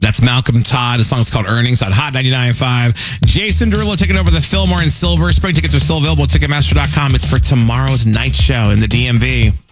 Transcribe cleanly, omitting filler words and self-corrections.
That's Malcolm Todd. The song's called Earnings on Hot 99.5. Jason Derulo taking over the Fillmore in Silver. Spring tickets are still available at Ticketmaster.com. It's for tomorrow's night show in the DMV.